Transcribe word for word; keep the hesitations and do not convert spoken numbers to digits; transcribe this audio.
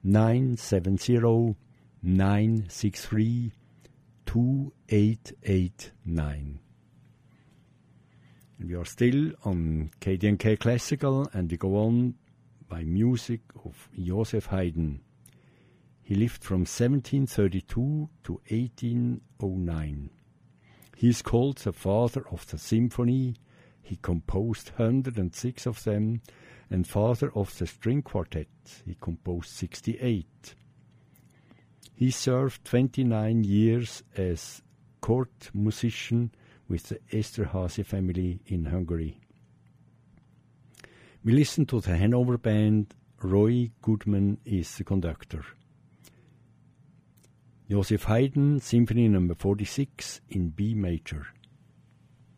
nine seven zero, nine six three, two eight eight nine. And we are still on K D N K Classical, and we go on by music of Joseph Haydn. He lived from seventeen thirty-two to eighteen oh nine. He is called the father of the symphony. He composed one hundred six of them, and father of the string quartet. He composed sixty-eight. He served twenty-nine years as court musician with the Esterházy family in Hungary. We listen to the Hanover band. Roy Goodman is the conductor. Joseph Haydn, Symphony number forty-six in B major.